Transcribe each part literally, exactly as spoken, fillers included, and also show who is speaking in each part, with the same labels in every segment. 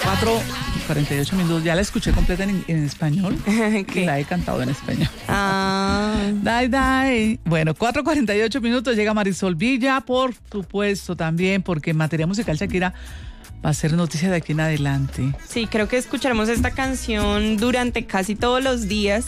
Speaker 1: cuatro cuarenta y ocho minutos, ya la escuché completa en, en español. Que la he cantado en español.
Speaker 2: Ah.
Speaker 1: Dai, dai. Bueno, cuatro cuarenta y ocho minutos, llega Marisol Villa, por supuesto también, porque en materia musical Shakira va a ser noticia de aquí en adelante.
Speaker 2: Sí, creo que escucharemos esta canción durante casi todos los días.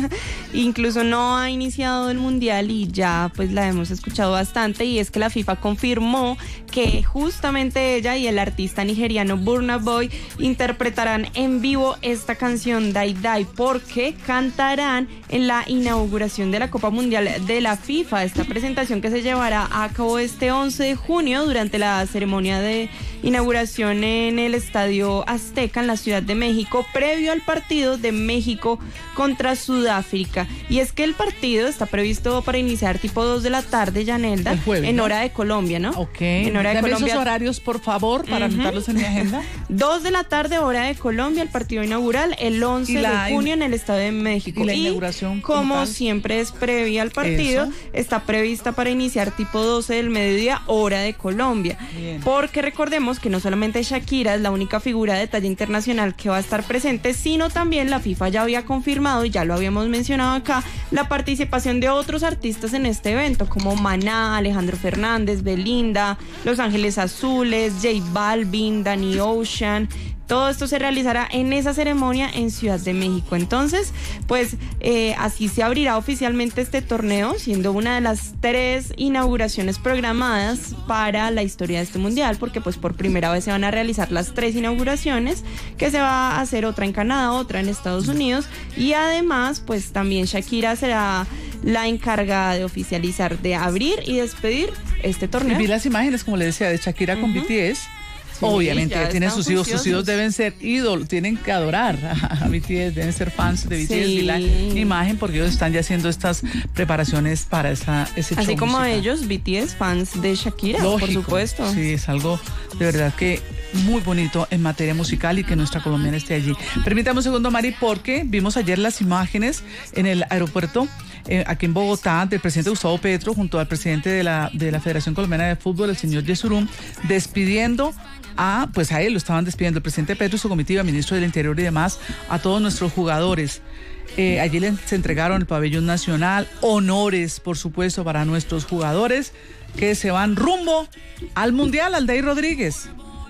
Speaker 2: Incluso no ha iniciado el mundial y ya pues la hemos escuchado bastante, y es que la FIFA confirmó que justamente ella y el artista nigeriano Burna Boy interpretarán en vivo esta canción Dai Dai, porque cantarán en la inauguración de la Copa Mundial de la FIFA, esta presentación que se llevará a cabo este once de junio durante la ceremonia de inauguración en el Estadio Azteca en la Ciudad de México, previo al partido de México contra Sudáfrica. Y es que el partido está previsto para iniciar tipo dos de la tarde, Yanelda,
Speaker 1: jueves,
Speaker 2: en
Speaker 1: ¿no?
Speaker 2: hora de Colombia, ¿no?
Speaker 1: Ok.
Speaker 2: En hora de
Speaker 1: Dame
Speaker 2: Colombia.
Speaker 1: esos horarios, por favor, para
Speaker 2: Uh-huh.
Speaker 1: anotarlos en mi agenda.
Speaker 2: dos de la tarde, hora de Colombia, el partido inaugural, el once
Speaker 1: la,
Speaker 2: de junio en el Estadio de México.
Speaker 1: Y la inauguración,
Speaker 2: y como
Speaker 1: tal?
Speaker 2: siempre es previa al partido,
Speaker 1: Eso.
Speaker 2: está prevista para iniciar tipo doce del mediodía, hora de Colombia.
Speaker 1: Bien.
Speaker 2: Porque recordemos que no solamente Shakira es la única figura de talla internacional que va a estar presente, sino también la FIFA ya había confirmado, y ya lo habíamos mencionado acá, la participación de otros artistas en este evento, como Maná, Alejandro Fernández, Belinda, Los Ángeles Azules, J Balvin, Danny Ocean. Todo esto se realizará en esa ceremonia en Ciudad de México. Entonces, pues eh, así se abrirá oficialmente este torneo, siendo una de las tres inauguraciones programadas para la historia de este mundial, porque pues por primera vez se van a realizar las tres inauguraciones, que se va a hacer otra en Canadá, otra en Estados Unidos, y además pues también Shakira será la encargada de oficializar, de abrir y despedir este torneo.
Speaker 1: Y vi las imágenes, como le decía, de Shakira con
Speaker 2: Uh-huh.
Speaker 1: B T S.
Speaker 2: Sí,
Speaker 1: Obviamente,
Speaker 2: ya
Speaker 1: ya tienen
Speaker 2: están
Speaker 1: sus hijos, sus
Speaker 2: juiciosos.
Speaker 1: hijos deben ser ídolos, tienen que adorar a, a B T S, deben ser fans de B T S.
Speaker 2: Sí.
Speaker 1: Y la imagen, porque ellos están ya haciendo estas preparaciones para esa, ese show
Speaker 2: Así como
Speaker 1: musical.
Speaker 2: ellos, B T S, fans de Shakira,
Speaker 1: Lógico,
Speaker 2: por supuesto.
Speaker 1: Sí, es algo de verdad que muy bonito en materia musical, y que nuestra colombiana esté allí. Permítame un segundo, Mari, porque vimos ayer las imágenes en el aeropuerto eh, aquí en Bogotá del presidente Gustavo Petro junto al presidente de la, de la Federación Colombiana de Fútbol, el señor Yesurum, despidiendo a, pues a él lo estaban despidiendo, el presidente Petro y su comitiva, ministro del Interior y demás, a todos nuestros jugadores. Eh, allí les se entregaron el pabellón nacional, honores, por supuesto, para nuestros jugadores que se van rumbo al Mundial. Aldair Rodríguez.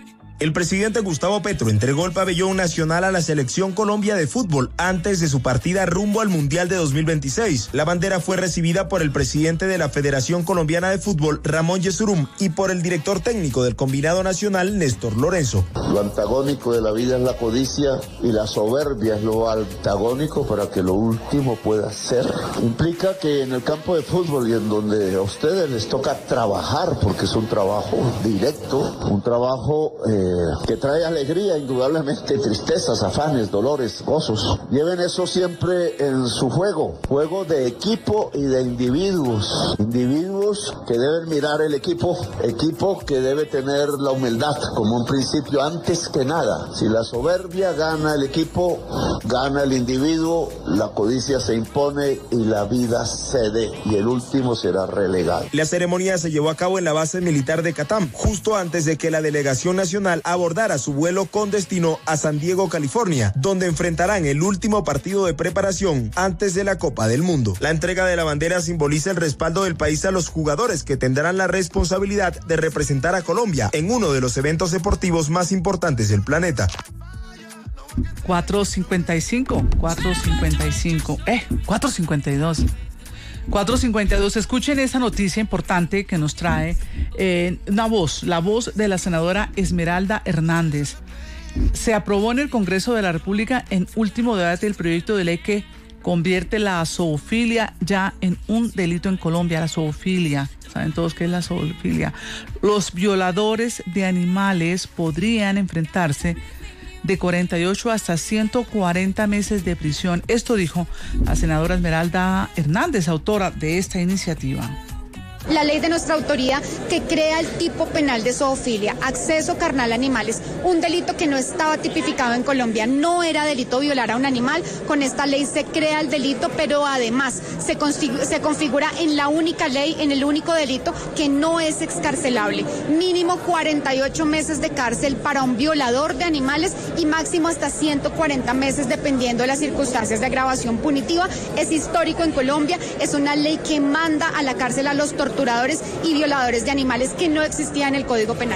Speaker 3: El presidente Gustavo Petro entregó el pabellón nacional a la Selección Colombia de fútbol antes de su partida rumbo al Mundial de dos mil veintiséis. La bandera fue recibida por el presidente de la Federación Colombiana de Fútbol, Ramón Yesurum, y por el director técnico del combinado nacional, Néstor Lorenzo.
Speaker 4: Lo antagónico de la vida es la codicia y la soberbia es lo antagónico para que lo último pueda ser. Implica que en el campo de fútbol, y en donde a ustedes les toca trabajar, porque es un trabajo directo, un trabajo eh, que trae alegría, indudablemente, tristezas, afanes, dolores, gozos. Lleven eso siempre en su juego, juego de equipo y de individuos. Individuos que deben mirar el equipo, equipo que debe tener la humildad como un principio antes que nada. Si la soberbia gana el equipo, gana el individuo, la codicia se impone y la vida cede, y el último será relegado.
Speaker 3: La ceremonia se llevó a cabo en la base militar de Catam, justo antes de que la delegación nacional abordara su vuelo con destino a San Diego, California, donde enfrentarán el último partido de preparación antes de la Copa del Mundo. La entrega de la bandera simboliza el respaldo del país a los jugadores que tendrán la responsabilidad de representar a Colombia en uno de los eventos deportivos más importantes del planeta.
Speaker 1: cuatro cincuenta y cinco, cuatro cincuenta y cinco, eh, cuatro cincuenta y dos. cuatro cincuenta y dos, escuchen esa noticia importante que nos trae eh, una voz, la voz de la senadora Esmeralda Hernández. Se aprobó en el Congreso de la República en último debate el proyecto de ley que convierte la zoofilia ya en un delito en Colombia, la zoofilia. ¿Saben todos qué es la zoofilia? Los violadores de animales podrían enfrentarse de cuarenta y ocho hasta ciento cuarenta meses de prisión. Esto dijo la senadora Esmeralda Hernández, autora de esta iniciativa.
Speaker 5: La ley de nuestra autoría que crea el tipo penal de zoofilia, acceso carnal a animales, un delito que no estaba tipificado en Colombia, no era delito violar a un animal, con esta ley se crea el delito, pero además se, se configura en la única ley, en el único delito que no es excarcelable, mínimo cuarenta y ocho meses de cárcel para un violador de animales y máximo hasta ciento cuarenta meses dependiendo de las circunstancias de agravación punitiva. Es histórico en Colombia, es una ley que manda a la cárcel a los torturadores y violadores de animales que no existía en el Código Penal.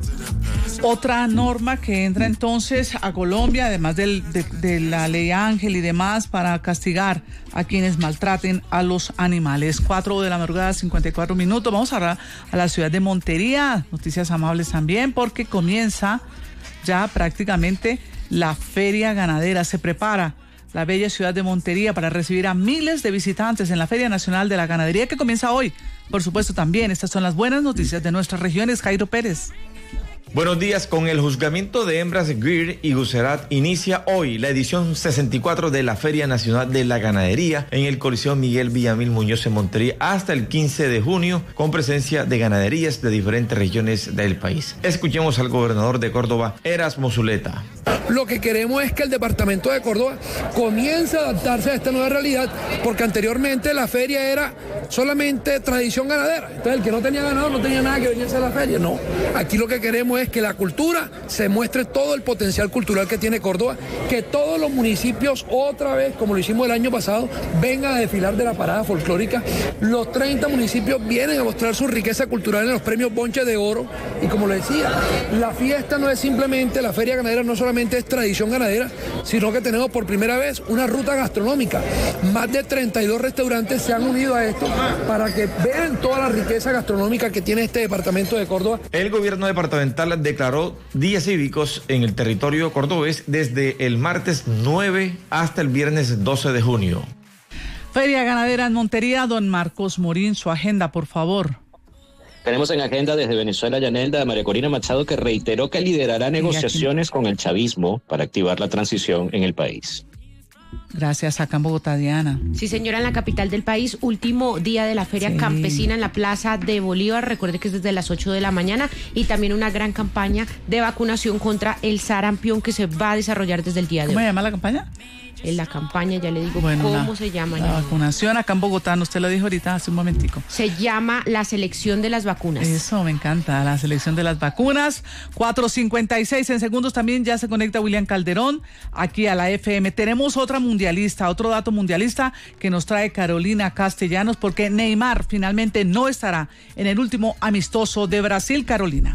Speaker 1: Otra norma que entra entonces a Colombia, además del, de, de la ley Ángel y demás, para castigar a quienes maltraten a los animales. Cuatro de la madrugada, cincuenta y cuatro minutos. Vamos ahora a la ciudad de Montería. Noticias amables también, porque comienza ya prácticamente la feria ganadera. Se prepara la bella ciudad de Montería para recibir a miles de visitantes en la Feria Nacional de la Ganadería, que comienza hoy. Por supuesto, también estas son las buenas noticias de nuestras regiones. Jairo Pérez.
Speaker 6: Buenos días. Con el juzgamiento de hembras Greer y Gucerat inicia hoy la edición sesenta y cuatro de la Feria Nacional de la Ganadería en el Coliseo Miguel Villamil Muñoz en Montería hasta el quince de junio, con presencia de ganaderías de diferentes regiones del país. Escuchemos al gobernador de Córdoba, Erasmo Zuleta.
Speaker 7: Lo que queremos es que el departamento de Córdoba comience a adaptarse a esta nueva realidad, porque anteriormente la feria era solamente tradición ganadera. Entonces el que no tenía ganado no tenía nada que venirse a la feria. No, aquí lo que queremos es que la cultura se muestre todo el potencial cultural que tiene Córdoba, que todos los municipios otra vez, como lo hicimos el año pasado, vengan a desfilar de la parada folclórica. Los treinta municipios vienen a mostrar su riqueza cultural en los premios Bonche de Oro, y como le decía, la fiesta no es simplemente, la feria ganadera no solamente es tradición ganadera, sino que tenemos por primera vez una ruta gastronómica. Más de treinta y dos restaurantes se han unido a esto para que vean toda la riqueza gastronómica que tiene este departamento de Córdoba.
Speaker 6: El gobierno departamental declaró días cívicos en el territorio cordobés desde el martes nueve hasta el viernes doce de junio.
Speaker 1: Feria Ganadera en Montería. Don Marcos Morín, su agenda, por favor.
Speaker 8: Tenemos en agenda desde Venezuela, Yanelda, a María Corina Machado, que reiteró que liderará negociaciones con el chavismo para activar la transición en el país.
Speaker 1: Gracias. Acá en Bogotá, Diana.
Speaker 9: Sí, señora, en la capital del país, último día de la Feria sí. Campesina en la Plaza de Bolívar. Recuerde que es desde las ocho de la mañana, y también una gran campaña de vacunación contra el sarampión que se va a desarrollar desde el día de hoy.
Speaker 1: ¿Cómo se llama la campaña?
Speaker 9: En la campaña, ya le digo
Speaker 1: bueno,
Speaker 9: cómo
Speaker 1: la,
Speaker 9: se llama.
Speaker 1: La
Speaker 9: ya.
Speaker 1: vacunación acá en Bogotá, usted lo dijo ahorita hace un momentico.
Speaker 9: Se llama la selección de las vacunas.
Speaker 1: Eso, me encanta, la selección de las vacunas. cuatro cincuenta y seis en segundos también ya se conecta William Calderón aquí a la F M. Tenemos otra mundialista, otro dato mundialista que nos trae Carolina Castellanos, porque Neymar finalmente no estará en el último amistoso de Brasil. Carolina.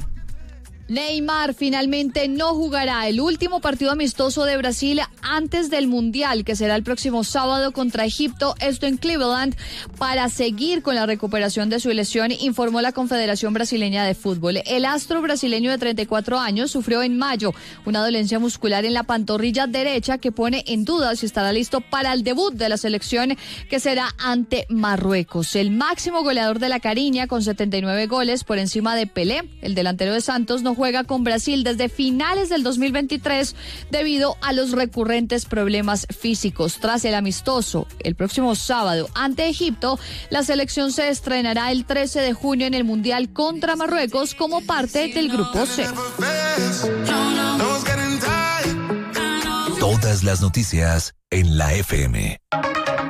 Speaker 10: Neymar finalmente no jugará el último partido amistoso de Brasil antes del Mundial, que será el próximo sábado contra Egipto, esto en Cleveland, para seguir con la recuperación de su lesión, informó la Confederación Brasileña de Fútbol. El astro brasileño de treinta y cuatro años sufrió en mayo una dolencia muscular en la pantorrilla derecha que pone en duda si estará listo para el debut de la selección, que será ante Marruecos. El máximo goleador de la Cariña, con setenta y nueve goles por encima de Pelé, el delantero de Santos, no juega con Brasil desde finales del dos mil veintitrés debido a los recurrentes problemas físicos. Tras el amistoso el próximo sábado ante Egipto, la selección se estrenará el trece de junio en el Mundial contra Marruecos como parte del Grupo C.
Speaker 11: Todas las noticias en la F M.